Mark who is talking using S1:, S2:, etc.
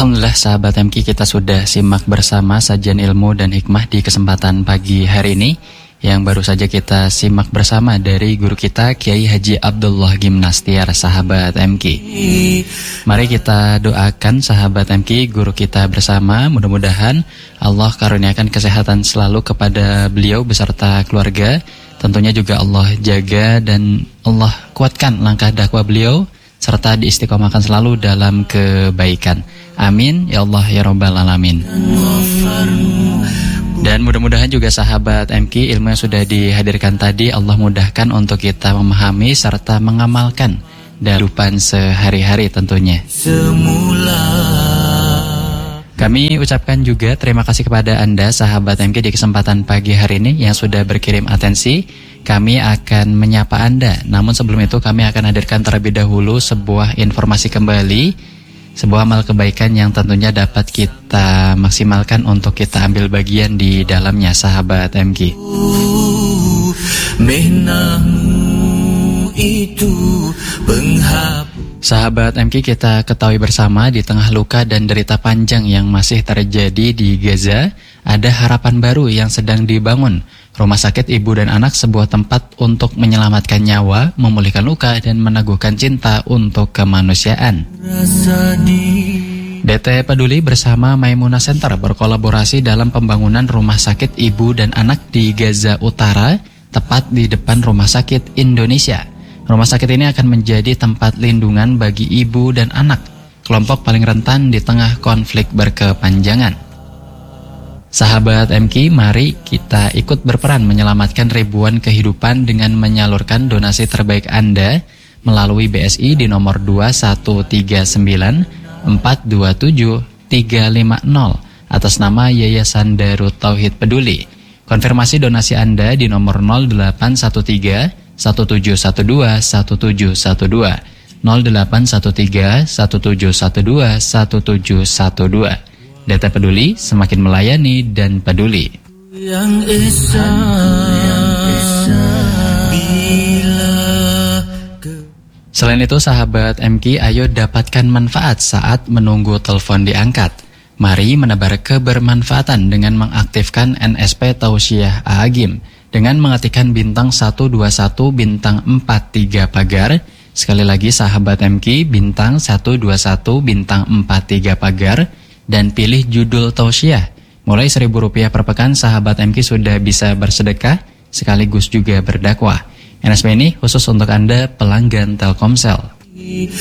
S1: Alhamdulillah sahabat MK, kita sudah simak bersama sajian ilmu dan hikmah di kesempatan pagi hari ini, yang baru saja kita simak bersama dari guru kita Kiai Haji Abdullah Gimnastiar, sahabat MK. Mari kita doakan sahabat MK, guru kita bersama, mudah-mudahan Allah karuniakan kesehatan selalu kepada beliau beserta keluarga. Tentunya juga Allah jaga dan Allah kuatkan langkah dakwah beliau, serta diistiqomahkan selalu dalam kebaikan. Amin ya Allah ya Rabbal Alamin. Dan mudah-mudahan juga sahabat MK, ilmu yang sudah dihadirkan tadi Allah mudahkan untuk kita memahami serta mengamalkan dalam kehidupan sehari-hari tentunya. Kami ucapkan juga terima kasih kepada Anda sahabat MK di kesempatan pagi hari ini yang sudah berkirim atensi. Kami akan menyapa Anda, namun sebelum itu kami akan hadirkan terlebih dahulu sebuah informasi kembali, sebuah amal kebaikan yang tentunya dapat kita maksimalkan untuk kita ambil bagian di dalamnya sahabat MK. Sahabat MK, kita ketahui bersama di tengah luka dan derita panjang yang masih terjadi di Gaza, ada harapan baru yang sedang dibangun. Rumah sakit ibu dan anak, sebuah tempat untuk menyelamatkan nyawa, memulihkan luka, dan meneguhkan cinta untuk kemanusiaan. DT Peduli bersama Maimunah Center berkolaborasi dalam pembangunan rumah sakit ibu dan anak di Gaza Utara, tepat di depan Rumah Sakit Indonesia. Rumah sakit ini akan menjadi tempat lindungan bagi ibu dan anak, kelompok paling rentan di tengah konflik berkepanjangan. Sahabat MK, mari kita ikut berperan menyelamatkan ribuan kehidupan dengan menyalurkan donasi terbaik Anda melalui BSI di nomor 2139 427 350 atas nama Yayasan Darut Tauhid Peduli. Konfirmasi donasi Anda di nomor 0813 1712 1712 0813 1712 1712. Data Peduli, semakin melayani dan peduli. Selain itu sahabat MK, ayo dapatkan manfaat saat menunggu telepon diangkat. Mari menebar kebermanfaatan dengan mengaktifkan NSP Tausiah Agim dengan mengetikkan bintang 121 bintang 43 pagar. Sekali lagi sahabat MK, bintang 121 bintang 43 pagar dan pilih judul tausiah. Mulai Rp1.000 per pekan sahabat MK sudah bisa bersedekah sekaligus juga berdakwah. NSP ini khusus untuk Anda pelanggan Telkomsel.